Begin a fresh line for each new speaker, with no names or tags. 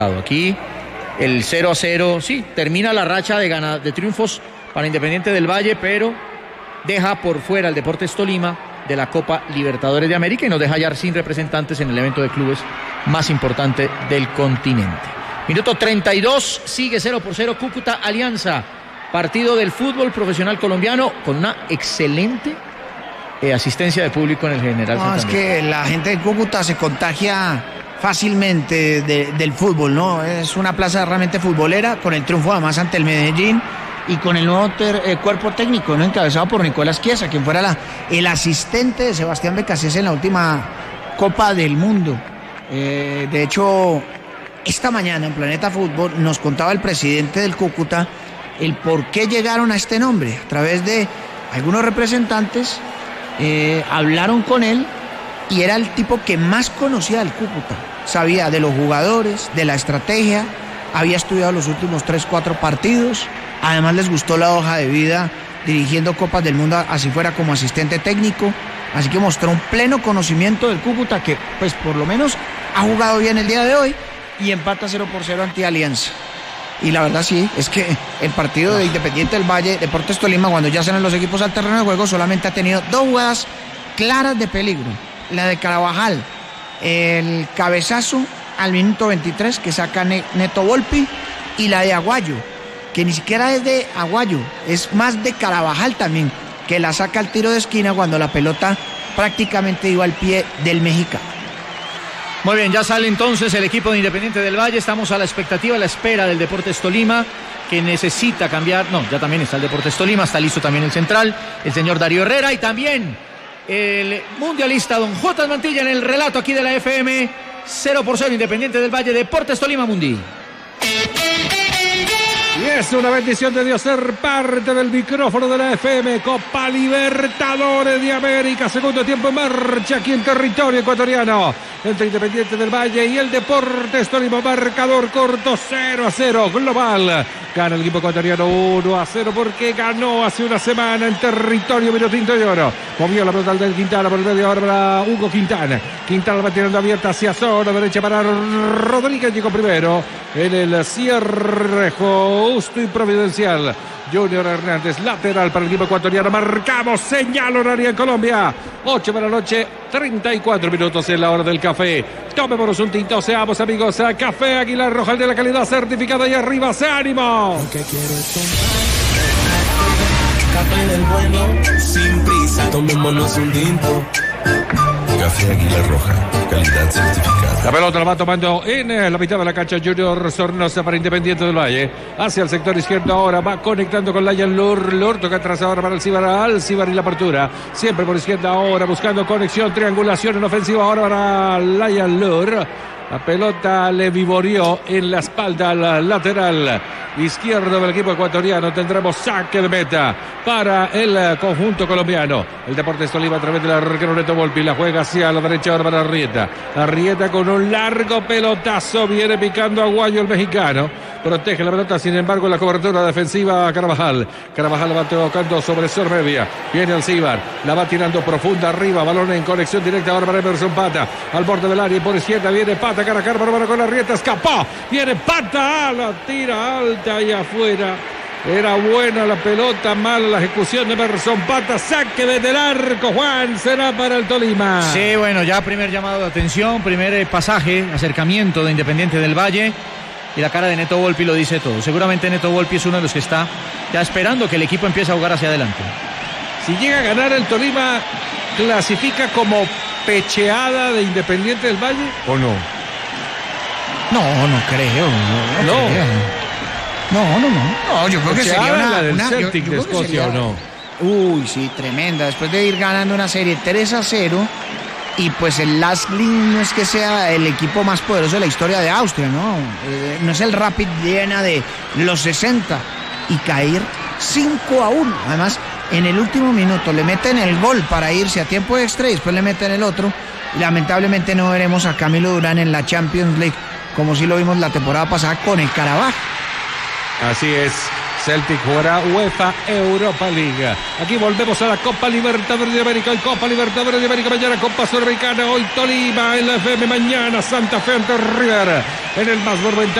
Aquí el 0-0, sí, termina la racha de triunfos para Independiente del Valle, pero deja por fuera al Deportes Tolima de la Copa Libertadores de América y nos deja ya sin representantes en el evento de clubes más importante del continente. Minuto 32, sigue 0-0 Cúcuta Alianza, partido del fútbol profesional colombiano con una excelente asistencia de público en el General Santander.
Es que la gente de Cúcuta se contagia fácilmente del fútbol, ¿no? Es una plaza realmente futbolera, con el triunfo además ante el Medellín y con el nuevo cuerpo técnico, ¿no? Encabezado por Nicolás Chiesa, quien fuera el asistente de Sebastián Becasés en la última Copa del Mundo. De hecho, esta mañana en Planeta Fútbol nos contaba el presidente del Cúcuta el por qué llegaron a este nombre. A través de algunos representantes hablaron con él y era el tipo que más conocía al Cúcuta. Sabía de los jugadores, de la estrategia, había estudiado los últimos 3-4 partidos, además les gustó la hoja de vida dirigiendo Copas del Mundo, así fuera como asistente técnico, así que mostró un pleno conocimiento del Cúcuta que pues por lo menos ha jugado bien el día de hoy y empata 0-0 ante Alianza. Y la verdad sí, es que el partido de Independiente del Valle, Deportes Tolima, cuando ya salen los equipos al terreno de juego, solamente ha tenido 2 jugadas claras de peligro. La de Carabajal, el cabezazo al minuto 23 que saca Neto Volpi, y la de Aguayo, que ni siquiera es de Aguayo, es más de Carabajal también, que la saca al tiro de esquina cuando la pelota prácticamente iba al pie del mexicano.
Muy bien, ya sale entonces el equipo de Independiente del Valle. Estamos a la expectativa, a la espera del Deportes Tolima, que necesita cambiar. No, ya también está el Deportes Tolima, está listo también el central, el señor Darío Herrera, y también el mundialista don J. Mantilla en el relato aquí de la FM. 0-0 Independiente del Valle, Deportes Tolima Mundi.
Y es una bendición de Dios ser parte del micrófono de la FM. Copa Libertadores de América, segundo tiempo en marcha aquí en territorio ecuatoriano, entre Independiente del Valle y el Deportes Tolima. Marcador corto, 0-0 global. Gana el equipo ecuatoriano 1-0 porque ganó hace una semana en territorio Vinotinto de Oro. Movió la pelota del Quintana por el medio ahora para Hugo Quintana. Quintana va tirando abierta hacia zona derecha para Rodríguez. Llegó primero en el cierre justo y providencial. Junior Hernández, lateral para el equipo ecuatoriano. Marcamos señal horaria en Colombia. 8 de la noche, 34 minutos en la hora del café. Tomémonos un tinto, seamos amigos. A Café Aguilar Roja, el de la calidad certificada. Y arriba, ¡se ánimo!
Lo que quiero es tomar café del bueno, sin prisa. Tomémonos un tinto. Café Aguilar Roja, calidad certificada.
La pelota la va tomando en la mitad de la cancha Junior Sornosa para Independiente del Valle. Hacia el sector izquierdo ahora, va conectando con Layan Lur. Lur toca atrás ahora para Alcibar y la apertura. Siempre por izquierda ahora, buscando conexión, triangulación en ofensiva ahora para Layan Lur. La pelota le vivoreó en la espalda al lateral izquierdo del equipo ecuatoriano. Tendremos saque de meta para el conjunto colombiano. El Deportes Tolima a través del arquero Neto Volpi. La juega hacia la derecha ahora para Arrieta. Arrieta con un largo pelotazo. Viene picando Aguayo el mexicano. Protege la pelota, sin embargo, la cobertura defensiva a Carvajal. Carvajal la va tocando sobre Sormedia. Viene Alcibar. La va tirando profunda arriba. Balón en conexión directa ahora para Emerson Pata. Al borde del área y por izquierda viene Pata. Cara a cara, para con Arrieta. Escapó. Viene Pata. La tira alta y afuera. Era buena la pelota, mala la ejecución de Emerson Pata. Saque desde el arco, Juan, será para el Tolima.
Sí, bueno, ya primer llamado de atención, primer pasaje, acercamiento de Independiente del Valle. Y la cara de Neto Volpi lo dice todo. Seguramente Neto Volpi es uno de los que está ya esperando que el equipo empiece a jugar hacia adelante.
Si llega a ganar el Tolima, ¿clasifica como pecheada de Independiente del Valle o no?
No creo. No, yo creo que sería
la del Celtic de Escocia, ¿o no?
Uy, sí, tremenda. Después de ir ganando una serie 3-0, y pues el Lask-Linz no es que sea el equipo más poderoso de la historia de Austria, ¿no? No es el Rapid Viena de los 60, y caer 5-1. Además, en el último minuto le meten el gol para irse a tiempo extra y después le meten el otro. Y lamentablemente no veremos a Camilo Durán en la Champions League, como sí lo vimos la temporada pasada con el Carabaj.
Así es. Celtic jugará UEFA Europa League. Aquí volvemos a la Copa Libertadores de América. Hoy Copa Libertadores de América, mañana Copa Sudamericana. Hoy Tolima en la FM, mañana Santa Fe ante River en el Más Monumental.